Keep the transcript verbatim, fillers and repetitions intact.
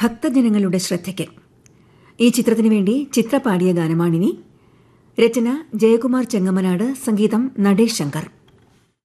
ഭക്തജനങ്ങളുടെ ശ്രദ്ധയ്ക്ക്. ഈ ചിത്രത്തിനു വേണ്ടി ചിത്ര പാടിയ ഗാനമാണിനി. രചന ജയകുമാർ ചെങ്ങമനാട്, സംഗീതം നടേശ് ശങ്കർ.